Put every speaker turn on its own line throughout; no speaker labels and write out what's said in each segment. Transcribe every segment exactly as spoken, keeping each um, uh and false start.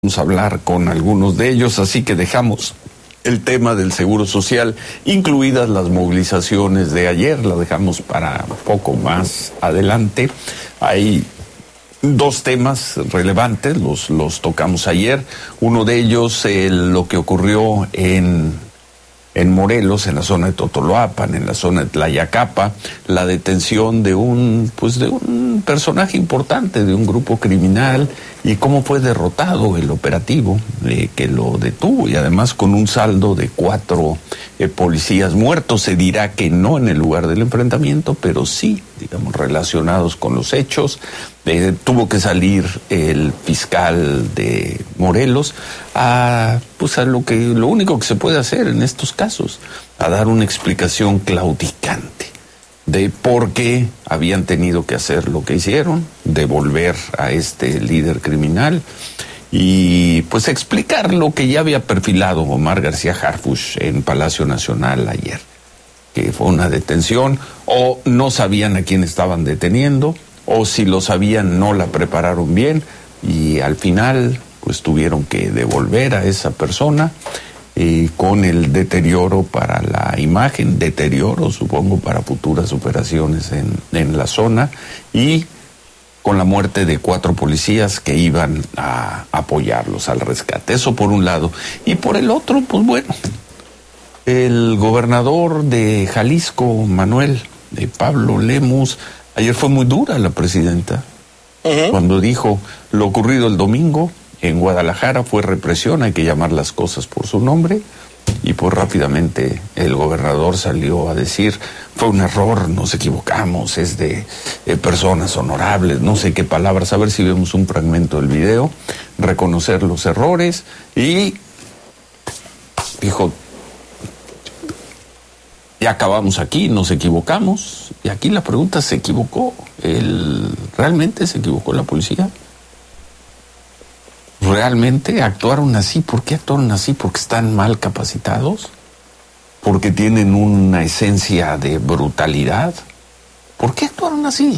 Vamos a hablar con algunos de ellos, así que dejamos el tema del Seguro Social, incluidas las movilizaciones de ayer, la dejamos para poco más adelante. Hay dos temas relevantes, los, los tocamos ayer. Uno de ellos, eh, lo que ocurrió en, en Morelos, en la zona de Totoloapan, en la zona de Tlayacapa, la detención de un, pues de un personaje importante, de un grupo criminal, y cómo fue derrotado el operativo eh, que lo detuvo, y además con un saldo de cuatro eh, policías muertos. Se dirá que no en el lugar del enfrentamiento, pero sí, digamos, relacionados con los hechos. Eh, tuvo que salir el fiscal de Morelos a, pues a lo que, lo único que se puede hacer en estos casos, a dar una explicación claudicante de por qué habían tenido que hacer lo que hicieron, devolver a este líder criminal y pues explicar lo que ya había perfilado Omar García Harfuch en Palacio Nacional ayer, que fue una detención, o no sabían a quién estaban deteniendo, o si lo sabían no la prepararon bien, y al final pues tuvieron que devolver a esa persona. Eh, con el deterioro para la imagen, deterioro supongo para futuras operaciones en, en la zona, y con la muerte de cuatro policías que iban a apoyarlos al rescate. Eso por un lado. Y por el otro, pues bueno, el gobernador de Jalisco, Manuel, de Pablo Lemus, ayer fue muy dura la presidenta, uh-huh. cuando dijo lo ocurrido el domingo en Guadalajara fue represión, hay que llamar las cosas por su nombre, y pues rápidamente el gobernador salió a decir, fue un error, nos equivocamos, es de, de personas honorables, no sé qué palabras, a ver si vemos un fragmento del video, reconocer los errores, y dijo, ya acabamos aquí, nos equivocamos, y aquí la pregunta, ¿se equivocó? ¿El, ¿Realmente se equivocó la policía? ¿Realmente actuaron así? ¿Por qué actuaron así? ¿Porque están mal capacitados? ¿Porque tienen una esencia de brutalidad? ¿Por qué actuaron así?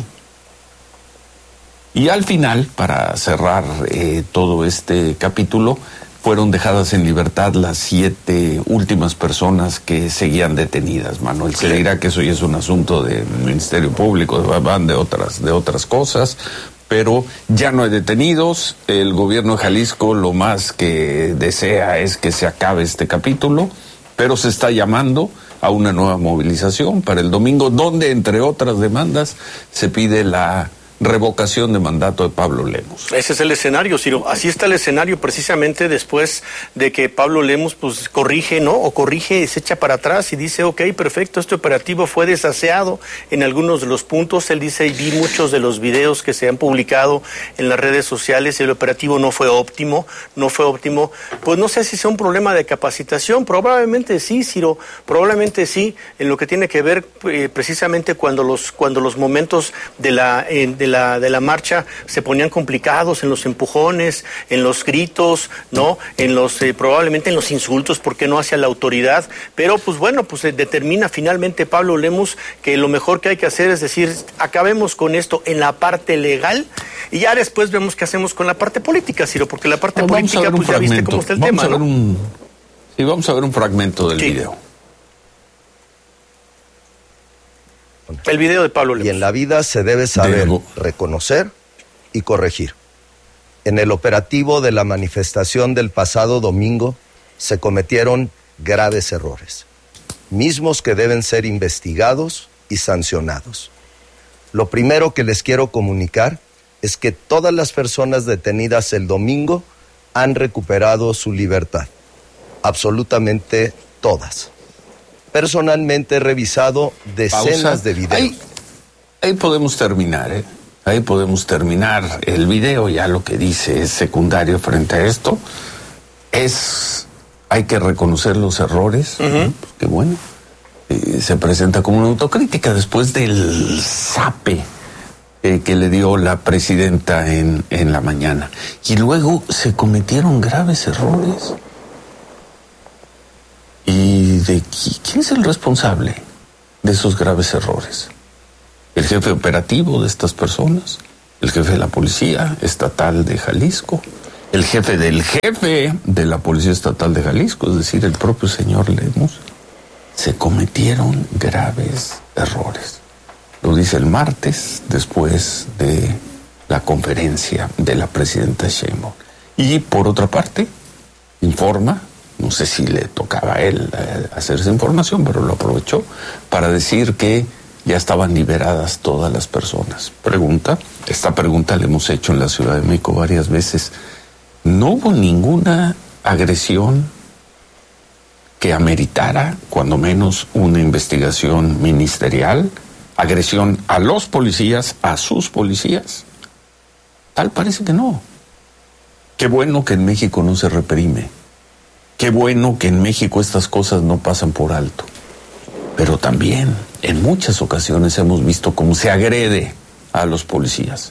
Y al final, para cerrar eh, todo este capítulo, fueron dejadas en libertad las siete últimas personas que seguían detenidas. Manuel, se dirá que eso ya es un asunto del Ministerio Público, van de otras, de otras cosas, pero ya no hay detenidos. El gobierno de Jalisco lo más que desea es que se acabe este capítulo, pero se está llamando a una nueva movilización para el domingo, donde, entre otras demandas, se pide la revocación de mandato de Pablo Lemus.
Ese es el escenario, Ciro. Así está el escenario precisamente después de que Pablo Lemus pues corrige, ¿no? O corrige, se echa para atrás y dice, ok, perfecto, este operativo fue desaseado en algunos de los puntos. Él dice, y vi muchos de los videos que se han publicado en las redes sociales, el operativo no fue óptimo, no fue óptimo. Pues no sé si sea un problema de capacitación, probablemente sí, Ciro, probablemente sí, en lo que tiene que ver eh, precisamente cuando los, cuando los momentos de la, eh, de la La, de la marcha se ponían complicados, en los empujones, en los gritos, ¿no? En los, eh, probablemente en los insultos, ¿por qué no hacia la autoridad? Pero pues bueno, pues eh, determina finalmente Pablo Lemus que lo mejor que hay que hacer es decir, acabemos con esto en la parte legal y ya después vemos qué hacemos con la parte política, Ciro, porque la parte
bueno,
política, pues ya viste cómo está el
vamos
tema,
a ver
¿no?
Un, sí, vamos a ver un fragmento del sí. video.
El video de Pablo Lemus.
Y en la vida se debe saber Debo. reconocer y corregir. En el operativo de la manifestación del pasado domingo se cometieron graves errores, mismos que deben ser investigados y sancionados. Lo primero que les quiero comunicar es que todas las personas detenidas el domingo han recuperado su libertad. Absolutamente todas. Personalmente he revisado decenas Pausa. de videos.
Ahí, ahí podemos terminar, ¿eh? Ahí podemos terminar el video. Ya lo que dice es secundario frente a esto. Es, hay que reconocer los errores. Uh-huh. ¿no? Pues qué bueno. Eh, se presenta como una autocrítica después del zape eh, que le dio la presidenta en, en la mañana. Y luego se cometieron graves errores. ¿Y de quién es el responsable de esos graves errores? ¿El jefe operativo de estas personas? ¿El jefe de la Policía Estatal de Jalisco? el jefe del jefe de la Policía Estatal de Jalisco, es decir, el propio señor Lemus, se cometieron graves errores. Lo dice el martes, después de la conferencia de la presidenta Sheinbaum. Y por otra parte, informa, no sé si le tocaba a él eh, hacer esa información, pero lo aprovechó para decir que ya estaban liberadas todas las personas. Pregunta, esta pregunta la hemos hecho en la Ciudad de México varias veces. ¿No hubo ninguna agresión que ameritara, cuando menos, una investigación ministerial? ¿Agresión a los policías, a sus policías? Tal parece que no. Qué bueno que en México no se reprime. Qué bueno que en México estas cosas no pasan por alto. Pero también, en muchas ocasiones hemos visto cómo se agrede a los policías.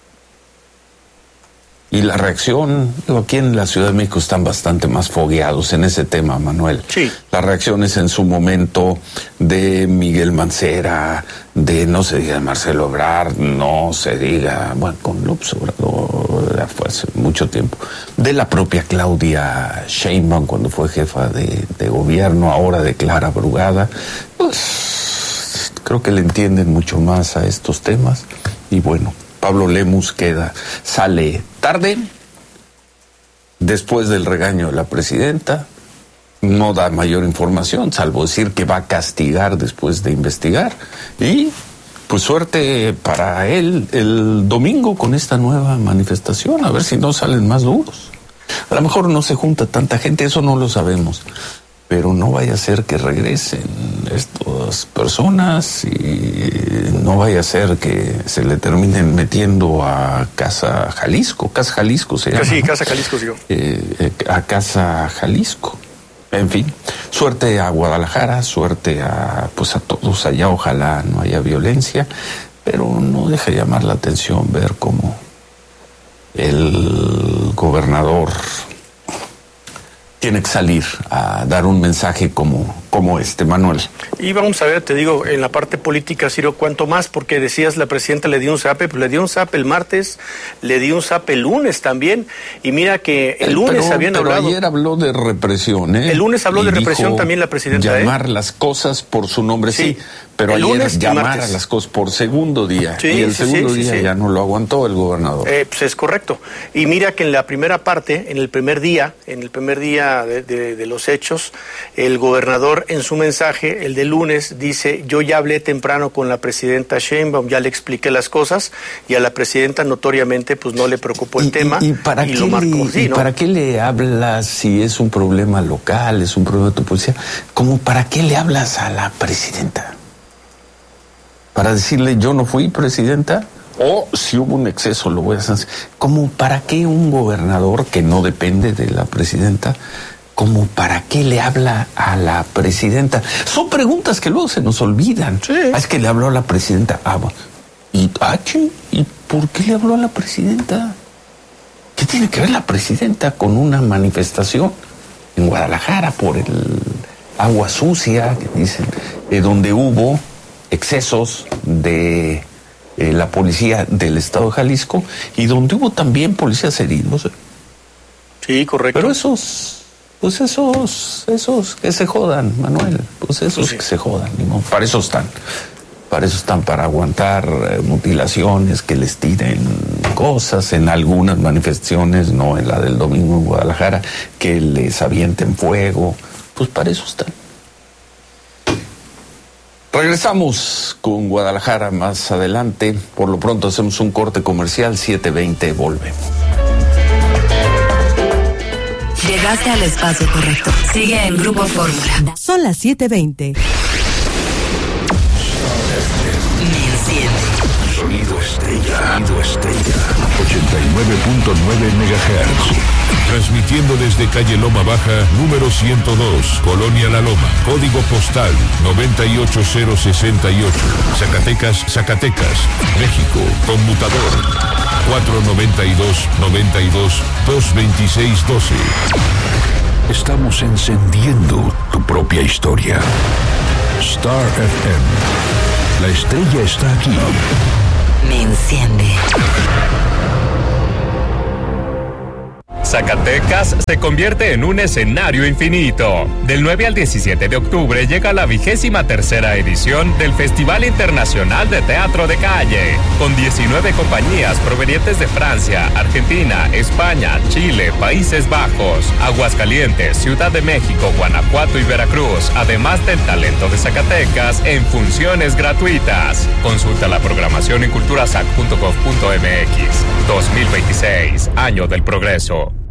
Y la reacción, digo, aquí en la Ciudad de México están bastante más fogueados en ese tema, Manuel.
Sí.
Las reacciones en su momento de Miguel Mancera, de no se diga Marcelo Ebrard, no se diga, bueno, con López Obrador fue hace mucho tiempo, de la propia Claudia Sheinbaum cuando fue jefa de, de gobierno, ahora de Clara Brugada, pues creo que le entienden mucho más a estos temas y bueno, Pablo Lemus queda, sale tarde, después del regaño de la presidenta, no da mayor información, salvo decir que va a castigar después de investigar, y pues suerte para él el domingo con esta nueva manifestación, a ver si no salen más duros. A lo mejor no se junta tanta gente, eso no lo sabemos, pero no vaya a ser que regresen estas personas y no vaya a ser que se le terminen metiendo a Casa Jalisco, Casa Jalisco se llama.
Sí,
¿no?
Casa Jalisco, sí.
Eh, eh, a Casa Jalisco. En fin, suerte a Guadalajara, suerte a pues a todos allá, ojalá no haya violencia, pero no deja de llamar la atención ver cómo el gobernador tiene que salir a dar un mensaje como, como este, Manuel.
Y vamos a ver, te digo, en la parte política, Ciro, cuánto más, porque decías la presidenta le dio un zape, pues le dio un zape el martes, le dio un zape el lunes también, y mira que el lunes
pero,
habían
pero
hablado...
ayer habló de represión, ¿eh?
El lunes habló
y
de represión también la presidenta,
llamar
¿eh?
las cosas por su nombre, sí,
sí
pero
el
ayer
lunes
llamar a las cosas por segundo día,
sí,
y el
sí,
segundo
sí,
día
sí, sí.
ya no lo aguantó el gobernador.
Eh, pues es correcto. Y mira que en la primera parte, en el primer día, en el primer día de, de, de los hechos, el gobernador en su mensaje, el de lunes, dice, yo ya hablé temprano con la presidenta Sheinbaum, ya le expliqué las cosas, y a la presidenta notoriamente pues no le preocupó el
¿Y,
tema
y, y para
y
qué
lo marcó.
Le,
Sí,
¿y
¿no?
para qué le hablas si es un problema local, es un problema de tu policía? ¿Cómo para qué le hablas a la presidenta? ¿Para decirle yo no fui presidenta? O si hubo un exceso lo voy a hacer. ¿Cómo para qué un gobernador que no depende de la presidenta? ¿Cómo para qué le habla a la presidenta? Son preguntas que luego se nos olvidan.
Sí.
Ah, es que le habló a la presidenta. Ah, bueno. ¿Y, ah, chi, ¿Y por qué le habló a la presidenta? ¿Qué tiene que ver la presidenta con una manifestación en Guadalajara por el agua sucia, que dicen, eh, donde hubo excesos de eh, la policía del estado de Jalisco y donde hubo también policías heridos?
Sí, correcto.
Pero esos, pues esos, esos que se jodan, Manuel, pues esos
Pues sí.
que se jodan, ¿no? Para eso están, para eso están, para aguantar eh, mutilaciones, que les tiren cosas en algunas manifestaciones, no en la del domingo en Guadalajara, que les avienten fuego, pues para eso están. Regresamos con Guadalajara más adelante. Por lo pronto hacemos un corte comercial, siete veinte, volvemos.
Llegaste al espacio correcto. Sigue en Grupo Fórmula.
Son las siete veinte.
Me enciende.
Sonido estrella. Sonido estrella. ochenta y nueve punto nueve megahertz. Transmitiendo desde calle Loma Baja, número ciento dos, Colonia La Loma. Código postal noventa y ocho cero sesenta y ocho. Zacatecas, Zacatecas, México. Conmutador cuatro noventa y dos, noventa y dos, dos veintiséis doce. Estamos encendiendo tu propia historia. Star F M. La estrella está aquí.
Me enciende.
Zacatecas se convierte en un escenario infinito. Del nueve al diecisiete de octubre llega la vigésima tercera edición del Festival Internacional de Teatro de Calle, con diecinueve compañías provenientes de Francia, Argentina, España, Chile, Países Bajos, Aguascalientes, Ciudad de México, Guanajuato y Veracruz, además del talento de Zacatecas en funciones gratuitas. Consulta la programación en culturasac punto gov punto m x. dos mil veintiséis, Año del Progreso.